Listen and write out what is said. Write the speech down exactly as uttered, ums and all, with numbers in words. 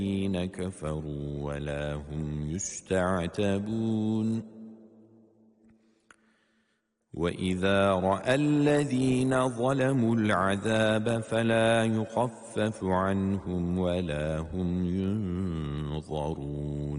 الذين كفروا ولا هم يستعتبون وإذا رأى الذين ظلموا العذاب فلا يخفف عنهم ولا هم ينظرون